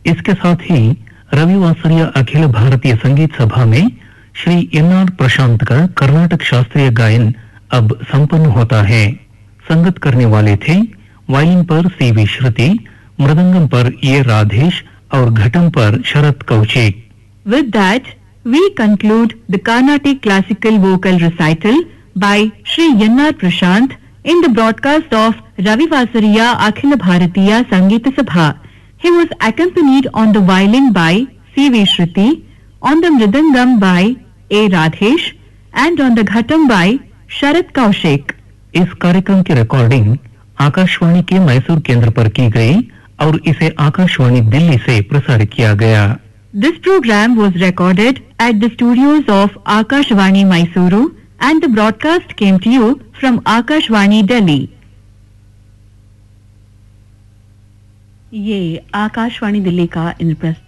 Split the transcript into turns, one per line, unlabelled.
इसके साथ ही रविवासरिया अखिल भारतीय संगीत सभा में श्री एन.आर. प्रशांत का कर्नाटक शास्त्रीय गायन अब संपन्न होता है। संगत करने वाले थे वायलिन पर सी.वी. श्रुति, मृदंगम पर ए. राधेश और घटम पर शरद Kaushik.
With that, we conclude the Carnatic classical vocal recital by Shri N.R. Prashant in the broadcast of Ravivasariya Akhil Bharatiya Sangeeta Sabha. He was accompanied on the violin by C.V. Shruti, on the mridangam by A. Radhesh and on the ghatam by Sharad Kaushik.
इस कार्यक्रम की recording Akashvani के मैसूर केंद्र पर की गई और इसे आकाशवाणी दिल्ली से प्रसारित किया गया।
This program was recorded at the studios of Akashvani Mysuru and the broadcast came to you from Akashvani Delhi. ये आकाशवाणी दिल्ली का इंद्रप्रस्थ